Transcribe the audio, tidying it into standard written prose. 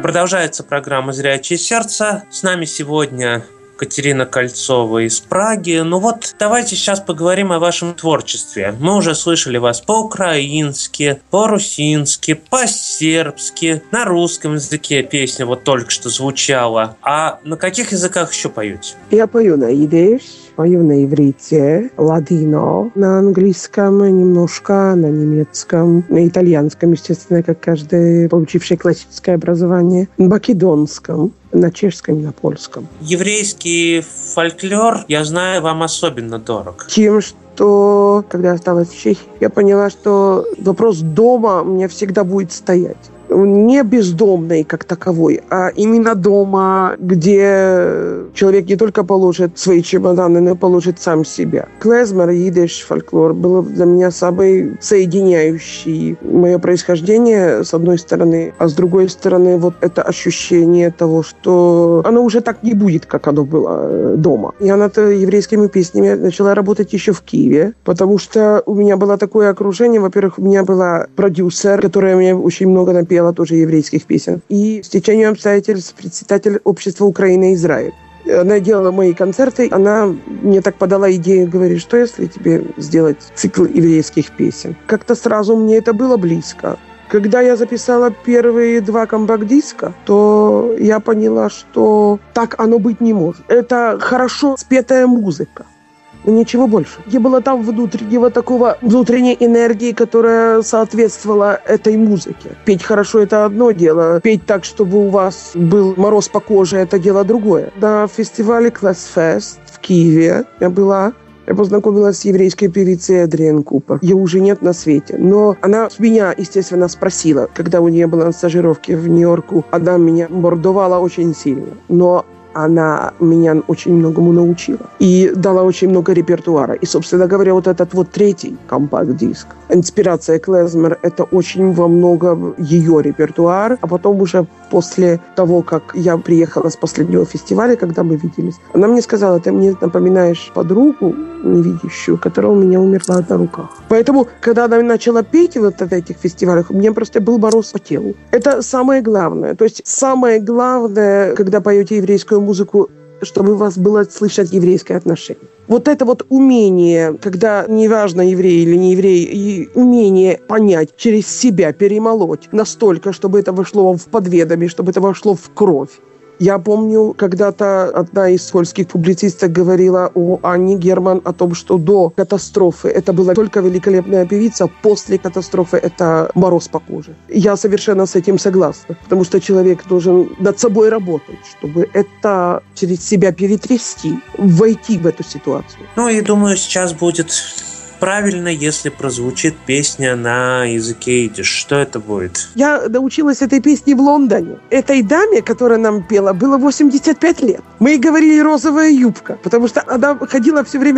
Продолжается программа «Зрячее сердце». С нами сегодня Катерина Кольцова из Праги. Ну вот, давайте сейчас поговорим о вашем творчестве. Мы уже слышали вас по-украински, по-русински, по-сербски, на русском языке песня вот только что звучала. А на каких языках еще поете? Я пою на идиш, пою на иврите, ладино, на английском немножко, на немецком, на итальянском, естественно, как каждый, получивший классическое образование, на македонском, на чешском и на польском. Еврейский фольклор, я знаю, вам особенно дорог. Тем, что, когда я осталась в Чехии, я поняла, что вопрос дома у меня всегда будет стоять. Не бездомный как таковой, а именно дома, где человек не только положит свои чемоданы, но и положит сам себя. Клезмер, идиш, фольклор было для меня самый соединяющий мое происхождение, с одной стороны, а с другой стороны, вот это ощущение того, что оно уже так не будет, как оно было дома. Я над еврейскими песнями начала работать еще в Киеве, потому что у меня было такое окружение. Во-первых, у меня была продюсер, которая мне очень много напела тоже еврейских песен. И с течением обстоятельств председатель общества Украины и Израиль. Она делала мои концерты, она мне так подала идею, говорит, что если тебе сделать цикл еврейских песен. Как-то сразу мне это было близко. Когда я записала первые 2 компакт-диска, то я поняла, что так оно быть не может. Это хорошо спетая музыка. Но ничего больше. Не было там внутренней энергии, которая соответствовала этой музыке. Петь хорошо – это одно дело. Петь так, чтобы у вас был мороз по коже – это дело другое. На фестивале Клэсфест в Киеве я познакомилась с еврейской певицей Адриан Купер. Ее уже нет на свете. Но она меня, естественно, спросила, когда у нее была на стажировке в Нью-Йорку. Она меня мордовала очень сильно. Но она меня очень многому научила и дала очень много репертуара. И, собственно говоря, вот этот вот 3-й компакт-диск «Инспирация Клезмер» — это очень во многом ее репертуар. А потом уже после того, как я приехала с последнего фестиваля, когда мы виделись, она мне сказала: ты мне напоминаешь подругу невидящую, которая у меня умерла на руках. Поэтому, когда она начала петь вот на этих фестивалях, у меня просто был мороз по телу. Это самое главное. То есть самое главное, когда поете еврейскую музыку, чтобы у вас было слышать еврейское отношение. Вот это вот умение, когда неважно, еврей или не еврей, и умение понять, через себя перемолоть настолько, чтобы это вошло в подведомие, чтобы это вошло в кровь. Я помню, когда-то одна из польских публицисток говорила о Анне Герман, о том, что до катастрофы это была только великолепная певица, после катастрофы это мороз по коже. Я совершенно с этим согласна, потому что человек должен над собой работать, чтобы это через себя перетрясти, войти в эту ситуацию. Ну и думаю, сейчас будет правильно, если прозвучит песня на языке идиш. Что это будет? Я научилась этой песне в Лондоне. Этой даме, которая нам пела, было 85 лет. Мы ей говорили «розовая юбка», потому что она ходила все время